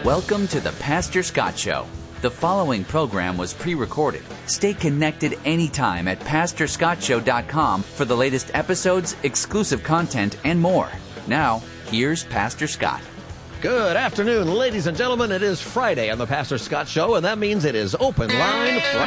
Welcome to the Pastor Scott Show. The following program was pre-recorded. Stay connected anytime at PastorScottShow.com for the latest episodes, exclusive content, and more. Now, here's Pastor Scott. Good afternoon, ladies and gentlemen. It is Friday on the Pastor Scott Show, and that means it is Open Line Friday.